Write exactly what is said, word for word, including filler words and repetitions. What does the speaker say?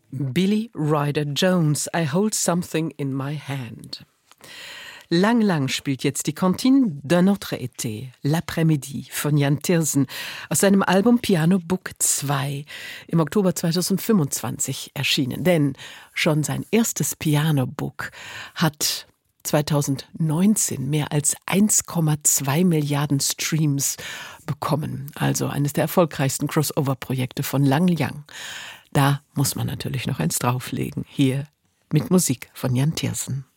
Billy Ryder Jones, I Hold Something in My Hand. Lang Lang spielt jetzt die Cantine d'un autre été, L'après-midi von Jan Tiersen aus seinem Album Piano Book zwei, im Oktober zweitausendfünfundzwanzig erschienen. Denn schon sein erstes Piano Book hat zweitausendneunzehn mehr als eins Komma zwei Milliarden Streams bekommen. Also eines der erfolgreichsten Crossover-Projekte von Lang Lang. Da muss man natürlich noch eins drauflegen. Hier mit Musik von Jan Tiersen.